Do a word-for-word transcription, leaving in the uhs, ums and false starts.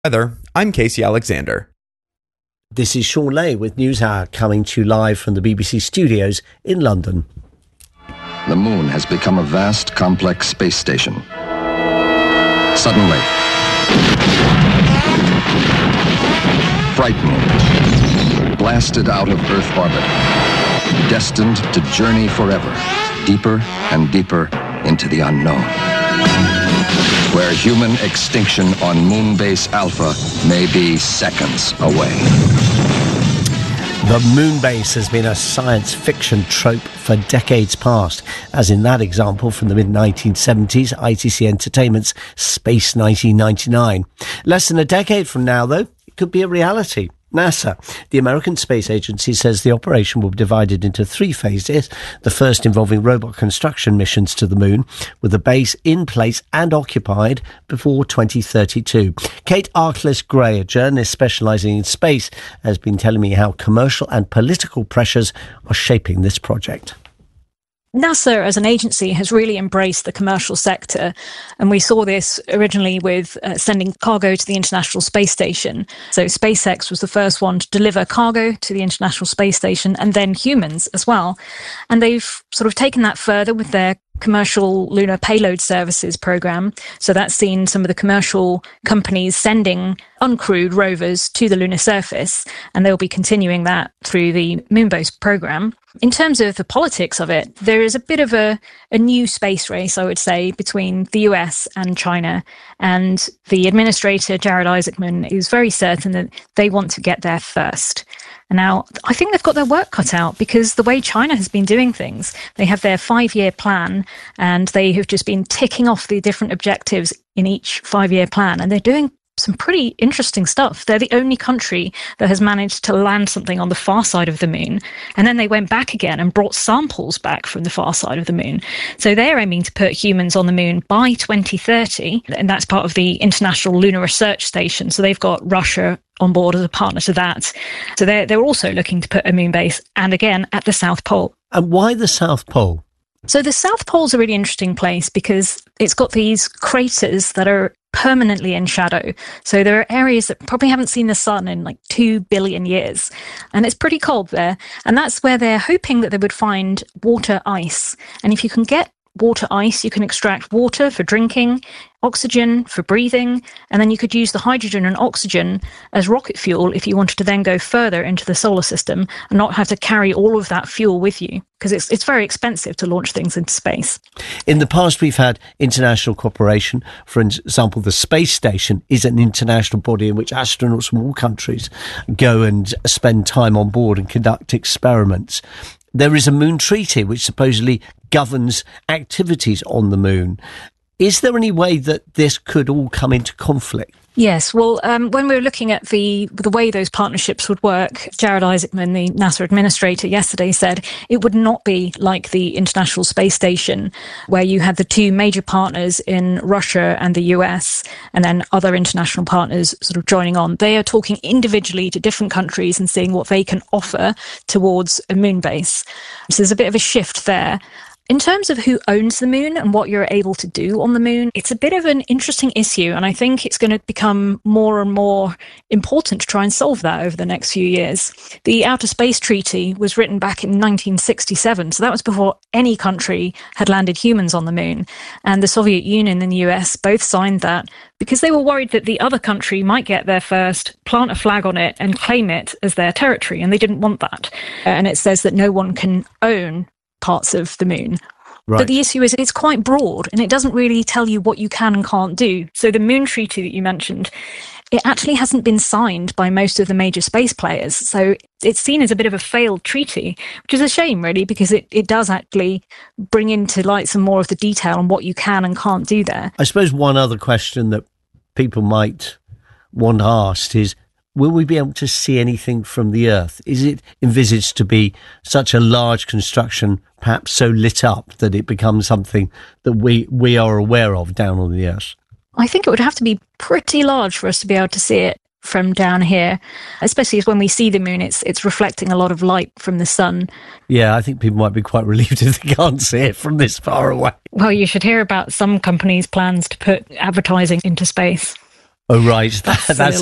Weather, I'm Casey Alexander. This is Sean Lay with NewsHour coming to you live from the B B C studios in London. The moon has become a vast, complex space station. Suddenly, frightened, blasted out of Earth orbit, destined to journey forever, deeper and deeper into the unknown, where human extinction on Moonbase Alpha may be seconds away. The Moonbase has been a science fiction trope for decades past, as in that example from the mid nineteen seventies, I T C Entertainment's Space nineteen ninety-nine. Less than a decade from now, though, it could be a reality. NASA, the American Space Agency, says the operation will be divided into three phases, the first involving robot construction missions to the moon, with the base in place and occupied before twenty thirty-two. Kate Arkless-Gray, a journalist specialising in space, has been telling me how commercial and political pressures are shaping this project. NASA as an agency has really embraced the commercial sector, and we saw this originally with uh, sending cargo to the International Space Station. So SpaceX was the first one to deliver cargo to the International Space Station, and then humans as well. And they've sort of taken that further with their commercial lunar payload services program. So that's seen some of the commercial companies sending uncrewed rovers to the lunar surface, and they'll be continuing that through the Moonbase program. In terms of the politics of it, there is a bit of a, a new space race, I would say, between the U S and China. And the administrator, Jared Isaacman, is very certain that they want to get there first. And now, I think they've got their work cut out, because the way China has been doing things, they have their five-year plan, and they have just been ticking off the different objectives in each five-year plan. And they're doing some pretty interesting stuff. They're the only country that has managed to land something on the far side of the moon. And then they went back again and brought samples back from the far side of the moon. So they're aiming to put humans on the moon by twenty thirty. And that's part of the International Lunar Research Station. So they've got Russia on board as a partner to that. So they're, they're also looking to put a moon base, and again, at the South Pole. And why the South Pole? So the South Pole's a really interesting place because it's got these craters that are permanently in shadow. So there are areas that probably haven't seen the sun in like two billion years. And it's pretty cold there. And that's where they're hoping that they would find water ice. And if you can get water ice, you can extract water for drinking, oxygen for breathing, and then you could use the hydrogen and oxygen as rocket fuel if you wanted to then go further into the solar system and not have to carry all of that fuel with you, because it's it's very expensive to launch things into space. In the past, we've had international cooperation. For example, the space station is an international body in which astronauts from all countries go and spend time on board and conduct experiments. There is a moon treaty which supposedly governs activities on the moon. Is there any way that this could all come into conflict? Yes, well, um, when we were looking at the the way those partnerships would work, Jared Isaacman, the NASA administrator, yesterday said it would not be like the International Space Station, where you had the two major partners in Russia and the U S, and then other international partners sort of joining on. They are talking individually to different countries and seeing what they can offer towards a moon base. So there's a bit of a shift there. In terms of who owns the moon and what you're able to do on the moon, it's a bit of an interesting issue, and I think it's going to become more and more important to try and solve that over the next few years. The Outer Space Treaty was written back in nineteen sixty-seven, so that was before any country had landed humans on the moon, and the Soviet Union and the U S both signed that because they were worried that the other country might get there first, plant a flag on it, and claim it as their territory, and they didn't want that. And it says that no one can own parts of the moon. Right. But the issue is it's quite broad, and it doesn't really tell you what you can and can't do. So the Moon Treaty that you mentioned, it actually hasn't been signed by most of the major space players. So it's seen as a bit of a failed treaty, which is a shame, really, because it, it does actually bring into light some more of the detail on what you can and can't do there. I suppose one other question that people might want asked is, will we be able to see anything from the Earth? Is it envisaged to be such a large construction, perhaps so lit up that it becomes something that we, we are aware of down on the Earth? I think it would have to be pretty large for us to be able to see it from down here, especially as when we see the moon, it's it's reflecting a lot of light from the sun. Yeah, I think people might be quite relieved if they can't see it from this far away. Well, you should hear about some companies' plans to put advertising into space. Oh, right. That, That's that's